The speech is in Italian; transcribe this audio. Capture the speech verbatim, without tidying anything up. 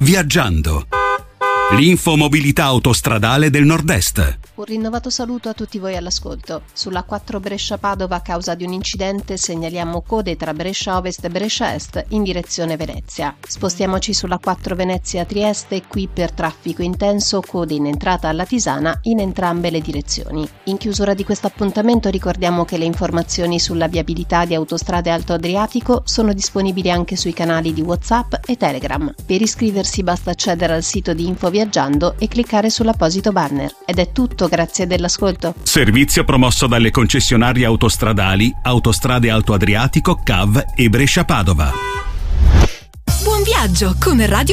Viaggiando. L'info mobilità autostradale del Nord-Est. Un rinnovato saluto a tutti voi all'ascolto. Sulla quattro Brescia-Padova, a causa di un incidente, segnaliamo code tra Brescia Ovest e Brescia Est in direzione Venezia. Spostiamoci sulla quattro Venezia-Trieste, qui per traffico intenso, code in entrata alla Tisana in entrambe le direzioni. In chiusura di questo appuntamento ricordiamo che le informazioni sulla viabilità di Autostrade Alto Adriatico sono disponibili anche sui canali di WhatsApp e Telegram. Per iscriversi basta accedere al sito di Info Viaggiando e cliccare sull'apposito banner. Ed è tutto. Grazie dell'ascolto. Servizio promosso dalle concessionarie autostradali Autostrade Alto Adriatico, C A V e Brescia Padova. Buon viaggio con Radio